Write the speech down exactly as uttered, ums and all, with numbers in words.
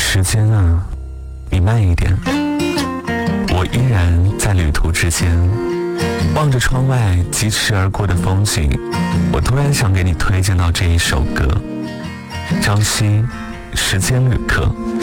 时间啊，你慢一点，我依然在旅途之间，望着窗外疾驰而过的风景，我突然想给你推荐到这一首歌，张希《时间旅客》。